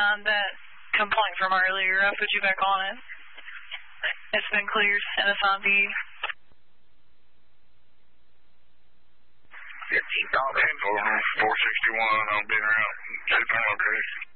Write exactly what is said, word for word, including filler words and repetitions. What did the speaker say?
on that complaint from earlier. I put you back on it. It's been cleared, and it's on the fifteen dollars. four sixty-one, I'll be around. Check on location.